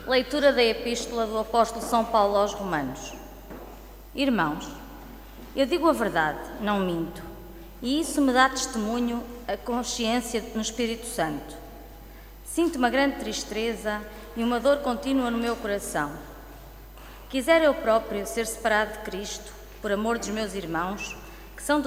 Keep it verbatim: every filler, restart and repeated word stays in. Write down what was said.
Leitura da Epístola do Apóstolo São Paulo aos Romanos. Irmãos, eu digo a verdade, não minto, e isso me dá testemunho a consciência no Espírito Santo. Sinto uma grande tristeza e uma dor contínua no meu coração. Quisera eu próprio ser separado de Cristo, por amor dos meus irmãos, que são